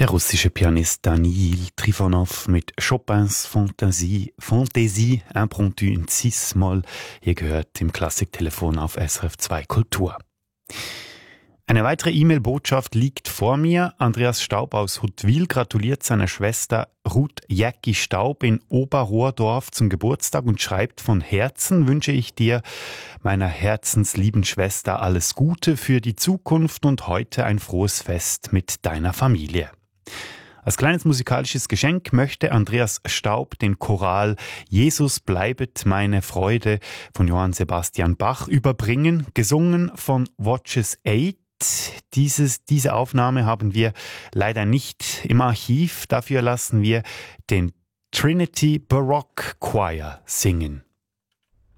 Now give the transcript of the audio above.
Der russische Pianist Danil Trifonow mit Chopins Fantaisie Impromptu in Cis-Moll. Ihr gehört im Klassiktelefon auf SRF 2 Kultur. Eine weitere E-Mail-Botschaft liegt vor mir. Andreas Staub aus Huttwil gratuliert seiner Schwester Ruth Jäcki Staub in Oberrohrdorf zum Geburtstag und schreibt: Von Herzen wünsche ich dir, meiner herzenslieben Schwester, alles Gute für die Zukunft und heute ein frohes Fest mit deiner Familie. Als kleines musikalisches Geschenk möchte Andreas Staub den Choral Jesus bleibet meine Freude von Johann Sebastian Bach überbringen, gesungen von Watches 8. Diese Aufnahme haben wir leider nicht im Archiv. Dafür lassen wir den Trinity Baroque Choir singen.